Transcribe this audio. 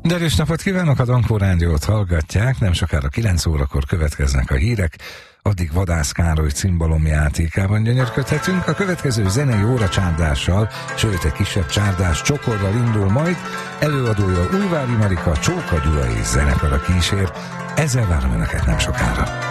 De erős napot kívánok, a Dankó Rádiót hallgatják, nem sokára 9 órakor következnek a hírek, addig Vadász Károly cimbalomjátékában gyönyörködhetünk. A következő zenei óra csárdással, sőt egy kisebb csárdás csokorral indul majd, előadója Újvári Marika, Csóka Gyula és zenekara kísér. Ezzel várom önöket nem sokára.